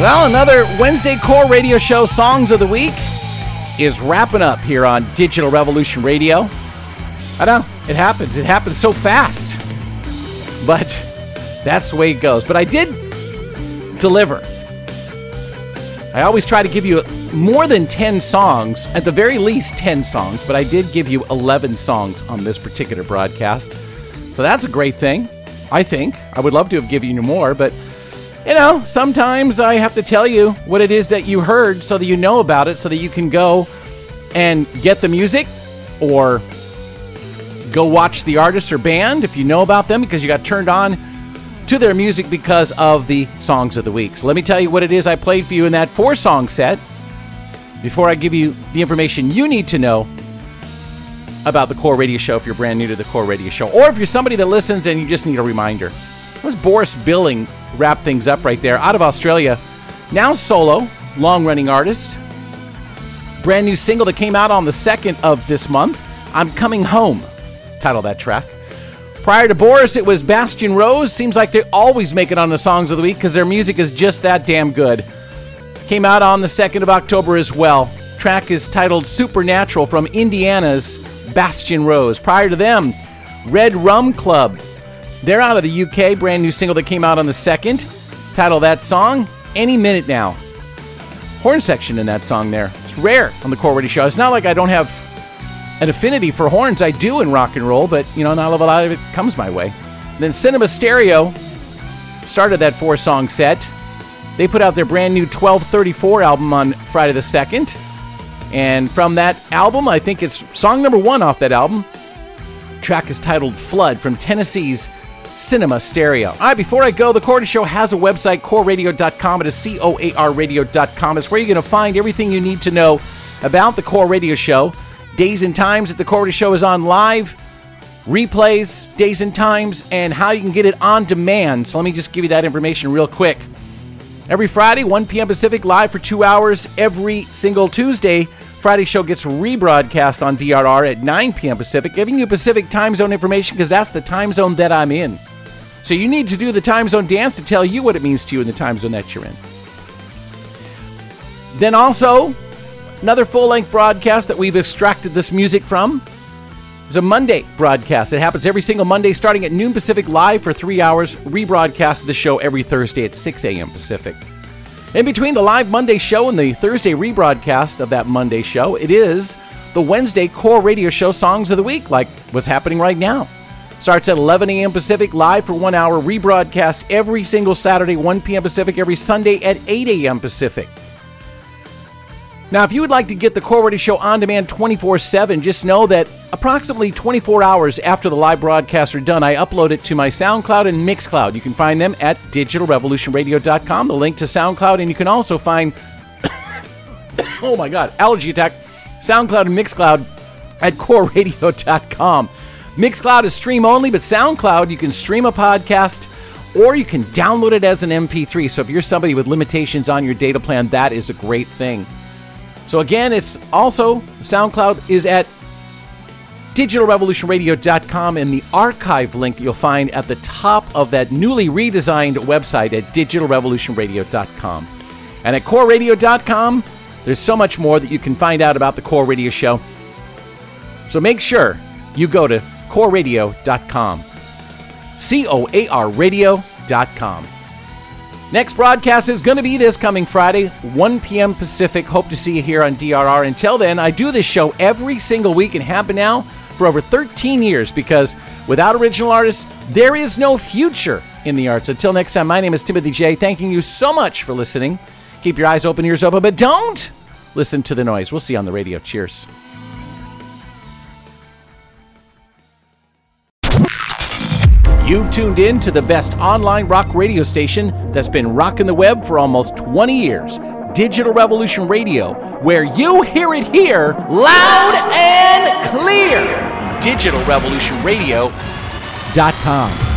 Well, another Wednesday Core Radio Show Songs of the Week is wrapping up here on Digital Revolution Radio. I know, it happens. It happens so fast. But that's the way it goes. But I did deliver. I always try to give you more than 10 songs, at the very least 10 songs, but I did give you 11 songs on this particular broadcast. So that's a great thing, I think. I would love to have given you more, but you know, sometimes I have to tell you what it is that you heard so that you know about it, so that you can go and get the music or go watch the artist or band if you know about them because you got turned on to their music because of the Songs of the Week. So let me tell you what it is I played for you in that 4-song set before I give you the information you need to know about the Core Radio Show if you're brand new to the Core Radio Show, or if you're somebody that listens and you just need a reminder. It was Boris Billing wrap things up right there out of Australia. Now solo, long-running artist. Brand new single that came out on the 2nd of this month. I'm Coming Home, title that track. Prior to Boris, it was Bastion Rose. Seems like they always make it on the Songs of the Week because their music is just that damn good. Came out on the 2nd of October as well. Track is titled Supernatural from Indiana's Bastion Rose. Prior to them, Red Rum Club. They're out of the UK, brand new single that came out on the 2nd. Title of that song, Any Minute Now. Horn section in that song there. It's rare on the Core Radio Show. It's not like I don't have an affinity for horns. I do in rock and roll, but you know, not a lot of it comes my way. Then Cinema Stereo started that 4-song set. They put out their brand new 1234 album on Friday the 2nd. And from that album, I think it's song number 1 off that album. Track is titled Flood from Tennessee's Cinema Stereo. All right, before I go, the Core Radio Show has a website, coreradio.com. It is COARradio.com. It's where you're going to find everything you need to know about the Core Radio Show. Days and times that the Core Radio Show is on live, replays, days and times, and how you can get it on demand. So let me just give you that information real quick. Every Friday, 1 p.m. Pacific, live for 2 hours. Every single Tuesday, Friday show gets rebroadcast on DRR at 9 p.m. Pacific, giving you Pacific time zone information because that's the time zone that I'm in. So you need to do the time zone dance to tell you what it means to you in the time zone that you're in. Then also, another full-length broadcast that we've extracted this music from is a Monday broadcast. It happens every single Monday starting at noon Pacific, live for 3 hours. Rebroadcast of the show every Thursday at 6 a.m. Pacific. In between the live Monday show and the Thursday rebroadcast of that Monday show, it is the Wednesday Core Radio Show Songs of the Week, like what's happening right now. Starts at 11 a.m. Pacific, live for 1 hour, rebroadcast every single Saturday, 1 p.m. Pacific, every Sunday at 8 a.m. Pacific. Now, if you would like to get the Core Radio Show on demand 24/7, just know that approximately 24 hours after the live broadcasts are done, I upload it to my SoundCloud and Mixcloud. You can find them at digitalrevolutionradio.com, the link to SoundCloud, and you can also find, oh my God, allergy attack, SoundCloud and Mixcloud at coreradio.com. Mixcloud is stream only, but SoundCloud, you can stream a podcast or you can download it as an MP3. So if you're somebody with limitations on your data plan, that is a great thing. So again, it's also, SoundCloud is at digitalrevolutionradio.com, and the archive link you'll find at the top of that newly redesigned website at digitalrevolutionradio.com. And at coreradio.com, there's so much more that you can find out about the Core Radio Show. So make sure you go to coreradio.com. COARradio.com. Next broadcast is going to be this coming Friday, 1 p.m. Pacific. Hope to see you here on DRR. Until then, I do this show every single week and have been now for over 13 years because without original artists, there is no future in the arts. Until next time, my name is Timothy J. Thanking you so much for listening. Keep your eyes open, ears open, but don't listen to the noise. We'll see you on the radio. Cheers. You've tuned in to the best online rock radio station that's been rocking the web for almost 20 years. Digital Revolution Radio, where you hear it here loud and clear. DigitalRevolutionRadio.com.